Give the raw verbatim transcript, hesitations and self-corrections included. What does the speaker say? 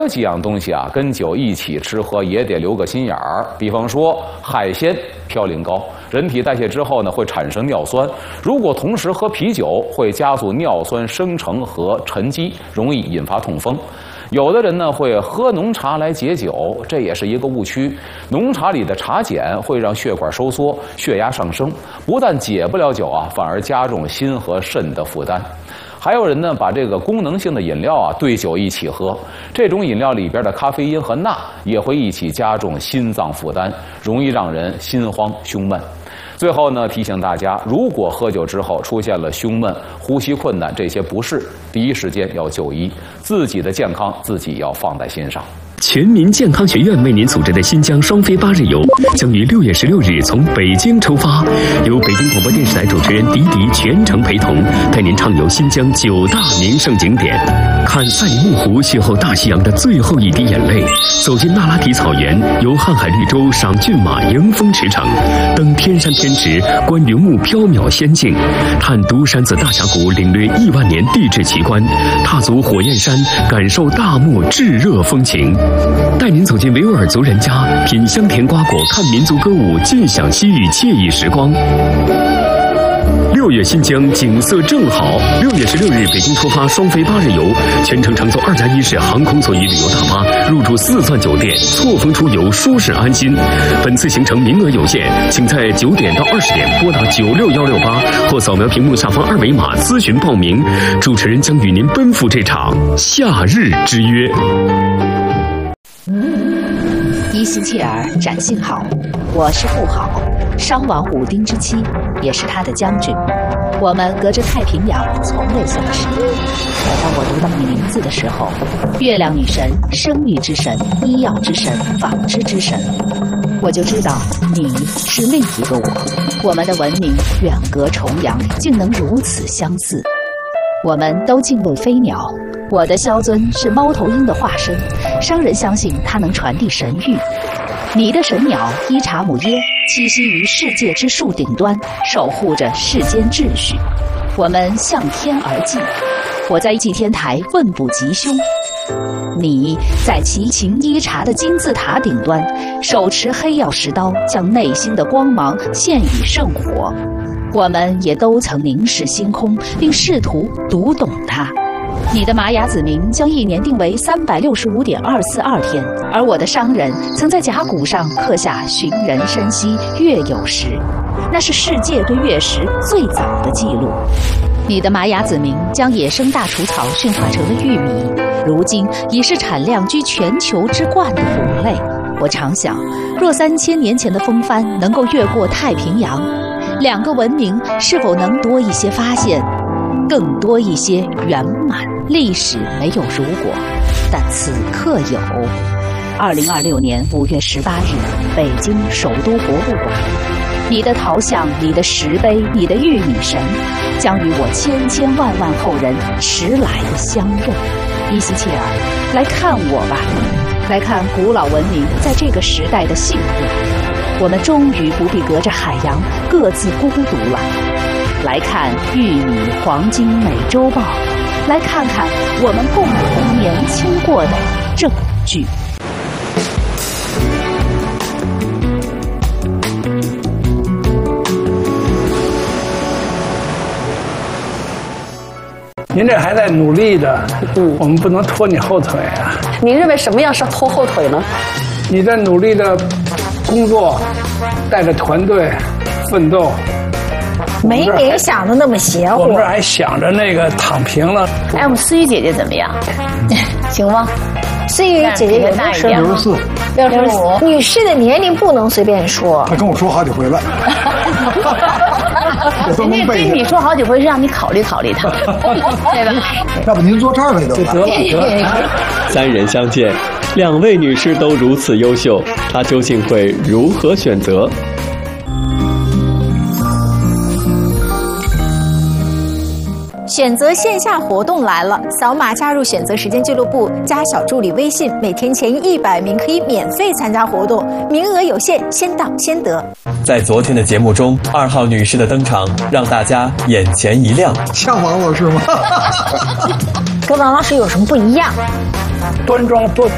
有几样东西啊，跟酒一起吃喝也得留个心眼儿。比方说海鲜嘌呤高，人体代谢之后呢会产生尿酸，如果同时喝啤酒，会加速尿酸生成和沉积，容易引发痛风。有的人呢会喝浓茶来解酒，这也是一个误区。浓茶里的茶碱会让血管收缩，血压上升，不但解不了酒啊，反而加重心和肾的负担。还有人呢，把这个功能性的饮料啊兑酒一起喝，这种饮料里边的咖啡因和钠也会一起加重心脏负担，容易让人心慌胸闷。最后呢，提醒大家，如果喝酒之后出现了胸闷、呼吸困难这些不适，第一时间要就医，自己的健康自己要放在心上。 全民健康学院为您组织的新疆双飞八日游将于六月十六日从北京出发，由北京广播电视台主持人迪迪全程陪同，带您畅游新疆九大名胜景点，看赛里木湖邂逅大西洋的最后一滴眼泪，走进那拉提草原，游瀚海绿洲，赏骏马，迎风驰骋，登天山天池，观云雾缥缈仙境，探独山子大峡谷，领略亿万年地质奇观，踏足火焰山，感受大漠炙热风情。带您走进维吾尔族人家，品香甜瓜果，看民族歌舞，尽享西域惬意时光。六月新疆景色正好，六月十六日北京出发双飞八日游，全程乘坐二加一式航空座椅旅游大巴，入住四钻酒店，错峰出游，舒适安心。本次行程名额有限，请在九点到二十点拨打九六幺六八或扫描屏幕下方二维码咨询报名。主持人将与您奔赴这场夏日之约。 伊西切尔展信好，我是妇好，商王武丁之妻，也是他的将军。我们隔着太平洋从未相识，可当我读到你名字的时候，月亮女神、生育之神、医药之神、纺织之神，我就知道你是另一个我。我们的文明远隔重洋，竟能如此相似。我们都敬畏飞鸟，我的萧尊是猫头鹰的化身，商人相信它能传递神谕。你的神鸟伊查姆耶栖息于世界之树顶端，守护着世间秩序。我们向天而祭，我在祭天台问卜吉凶，你在齐秦伊察的金字塔顶端，手持黑曜石刀，将内心的光芒献与圣火。我们也都曾凝视星空，并试图读懂它。你的玛雅子民将一年定为三百六十五点二四二天，而我的商人曾在甲骨上刻下寻人深溪月有时，那是世界对月食最早的记录。你的玛雅子民将野生大除草驯化成了玉米，如今已是产量居全球之冠的谷类。我常想，若三千年前的风帆能够越过太平洋，两个文明是否能多一些发现，更多一些圆满？历史没有如果，但此刻有。二零二六年五月十八日，北京首都博物馆，你的陶像、你的石碑、你的玉女神，将与我千千万万后人迟来的相认。伊西切尔，来看我吧，来看古老文明在这个时代的幸福。我们终于不必隔着海洋各自孤独了。来看玉米黄金美洲豹，来看看我们共同年轻过的证据。 您这还在努力的，嗯，我们不能拖你后腿啊。 您认为什么样是拖后腿呢？ 你在努力的工作，带着团队奋斗。 没您想的那么邪乎。 我们这还想着那个躺平了。 哎，我们思雨姐姐怎么样？行吗？ 思雨姐姐有大一点， 六十四， 六十五。女士的年龄不能随便说。 她跟我说好几回了。 人家跟你说好几回是让你考虑考虑她，对吧？ 要不您坐这儿来得了。 三人相见，两位女士都如此优秀，她究竟会如何选择？ 选择线下活动来了，扫码加入选择时间俱乐部，加小助理微信，每天前一百名可以免费参加活动，名额有限，先到先得。 在昨天的节目中，二号女士的登场让大家眼前一亮。 像王老师吗？ 跟王老师有什么不一样？ 端庄多